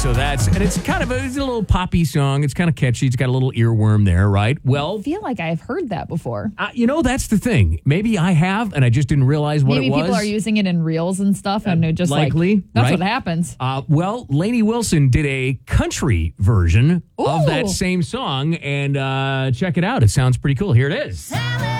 So and it's kind of it's a little poppy song. It's kind of catchy. It's got a little earworm there, right? Well, I feel like I've heard that before. That's the thing. Maybe I have, and I just didn't realize what it was. Maybe people are using it in reels and stuff, and they're just likely, that's right? what happens. Well, Lainey Wilson did a country version of that same song, and check it out. It sounds pretty cool. Here it is.